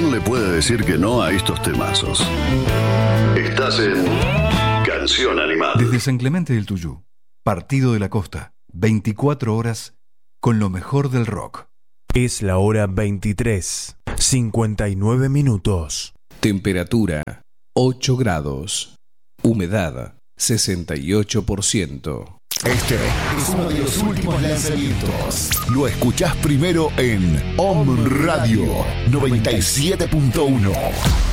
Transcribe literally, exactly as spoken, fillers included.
¿quién le puede decir que no a estos temazos? Estás en Canción Animal. Desde San Clemente del Tuyú, Partido de la Costa, veinticuatro horas con lo mejor del rock. Es la hora veintitrés, cincuenta y nueve minutos. Temperatura ocho grados. Humedad sesenta y ocho por ciento. Este es uno de los últimos lanzamientos. Lo escuchás primero en Om Radio noventa y siete punto uno.